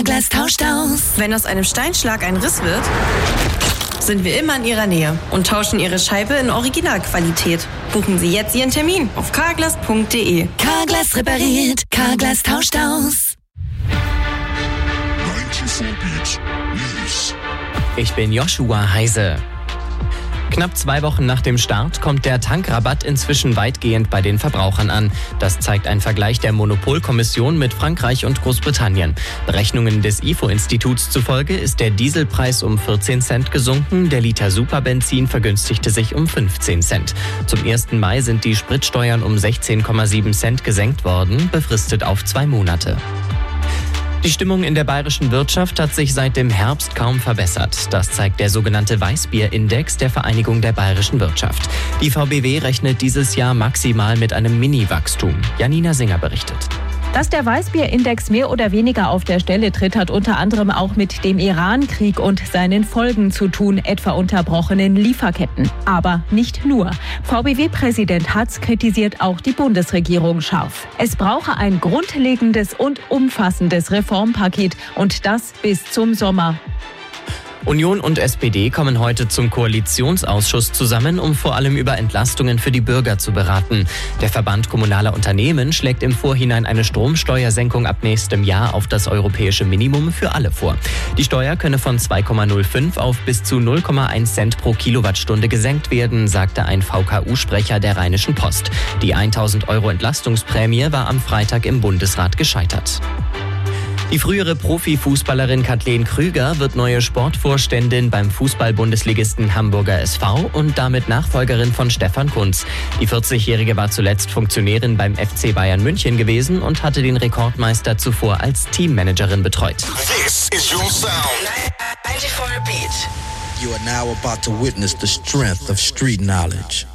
Carglass tauscht aus. Wenn aus einem Steinschlag ein Riss wird, sind wir immer in Ihrer Nähe und tauschen Ihre Scheibe in Originalqualität. Buchen Sie jetzt Ihren Termin auf carglass.de. Carglass repariert, Carglass tauscht aus. 94 Beat News. Ich bin Joshua Heise. Knapp 2 Wochen nach dem Start kommt der Tankrabatt inzwischen weitgehend bei den Verbrauchern an. Das zeigt ein Vergleich der Monopolkommission mit Frankreich und Großbritannien. Berechnungen des IFO-Instituts zufolge ist der Dieselpreis um 14 Cent gesunken, der Liter Superbenzin vergünstigte sich um 15 Cent. Zum 1. Mai sind die Spritsteuern um 16,7 Cent gesenkt worden, befristet auf 2 Monate. Die Stimmung in der bayerischen Wirtschaft hat sich seit dem Herbst kaum verbessert. Das zeigt der sogenannte Weißbier-Index der Vereinigung der bayerischen Wirtschaft. Die VBW rechnet dieses Jahr maximal mit einem Mini-Wachstum. Janina Singer berichtet. Dass der Weißbier-Index mehr oder weniger auf der Stelle tritt, hat unter anderem auch mit dem Iran-Krieg und seinen Folgen zu tun, etwa unterbrochenen Lieferketten. Aber nicht nur. VBW-Präsident Hatz kritisiert auch die Bundesregierung scharf. Es brauche ein grundlegendes und umfassendes Reformpaket und das bis zum Sommer. Union und SPD kommen heute zum Koalitionsausschuss zusammen, um vor allem über Entlastungen für die Bürger zu beraten. Der Verband kommunaler Unternehmen schlägt im Vorhinein eine Stromsteuersenkung ab nächstem Jahr auf das europäische Minimum für alle vor. Die Steuer könne von 2,05 auf bis zu 0,1 Cent pro Kilowattstunde gesenkt werden, sagte ein VKU-Sprecher der Rheinischen Post. Die 1.000 € Entlastungsprämie war am Freitag im Bundesrat gescheitert. Die frühere Profifußballerin Kathleen Krüger wird neue Sportvorständin beim Fußball-Bundesligisten Hamburger SV und damit Nachfolgerin von Stefan Kuntz. Die 40-Jährige war zuletzt Funktionärin beim FC Bayern München gewesen und hatte den Rekordmeister zuvor als Teammanagerin betreut. This is your sound. 94 Beat. You are now about to witness the strength of street knowledge.